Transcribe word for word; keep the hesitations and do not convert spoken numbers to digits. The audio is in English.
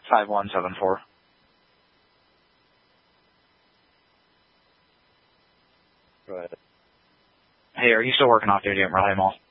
five one seven four. Go ahead. Hey, are you still working off duty at Raleigh Mall?